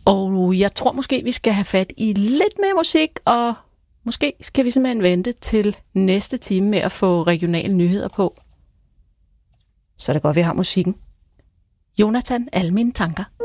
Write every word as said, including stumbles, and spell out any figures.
Og jeg tror måske, vi skal have fat i lidt mere musik, og måske skal vi simpelthen vente til næste time med at få regionale nyheder på. Så er det godt, vi har musikken. Jonathan, alle mine tanker.